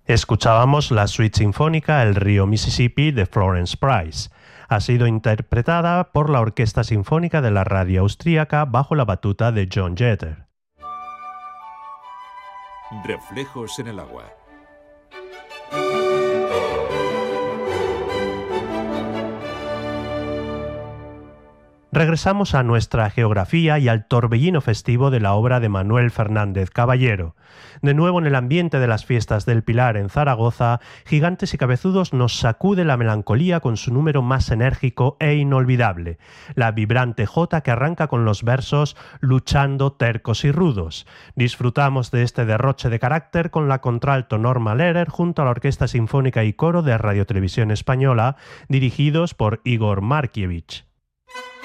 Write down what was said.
Escuchábamos la suite sinfónica El río Mississippi de Florence Price. Ha sido interpretada por la Orquesta Sinfónica de la Radio Austríaca bajo la batuta de John Jeter. Reflejos en el agua. Regresamos a nuestra geografía y al torbellino festivo de la obra de Manuel Fernández Caballero. De nuevo en el ambiente de las fiestas del Pilar en Zaragoza, Gigantes y Cabezudos nos sacude la melancolía con su número más enérgico e inolvidable, la vibrante jota que arranca con los versos luchando tercos y rudos. Disfrutamos de este derroche de carácter con la contralto Norma Lehrer junto a la Orquesta Sinfónica y Coro de Radio Televisión Española, dirigidos por Igor Markievich.